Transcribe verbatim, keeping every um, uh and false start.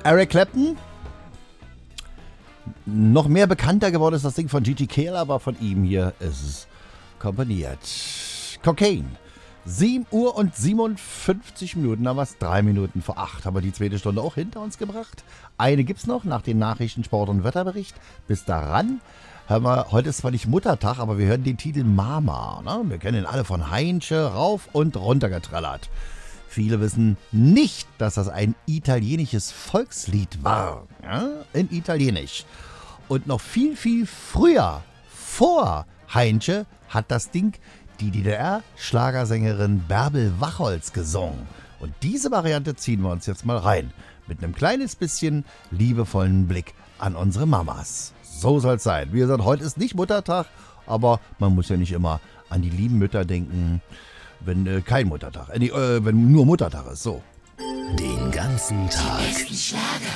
Eric Clapton. Noch mehr bekannter geworden ist das Ding von Gigi Cale, aber von ihm hier ist es komponiert. Cocaine. sieben Uhr und siebenundfünfzig Minuten, haben wir es drei Minuten vor acht. Haben wir die zweite Stunde auch hinter uns gebracht. Eine gibt's noch nach den Nachrichten, Sport und Wetterbericht. Bis daran hören wir, heute ist zwar nicht Muttertag, aber wir hören den Titel Mama. Ne? Wir kennen ihn alle von Heinche, rauf und runter getrellert. Viele wissen nicht, dass das ein italienisches Volkslied war. Ja? In Italienisch. Und noch viel, viel früher, vor Heinche, hat das Ding die D D R-Schlagersängerin Bärbel Wachholz gesungen. Und diese Variante ziehen wir uns jetzt mal rein. Mit einem kleines bisschen liebevollen Blick an unsere Mamas. So soll's sein. Wie gesagt, heute ist nicht Muttertag, aber man muss ja nicht immer an die lieben Mütter denken, wenn äh, kein Muttertag, äh, wenn nur Muttertag ist. So. Den ganzen Tag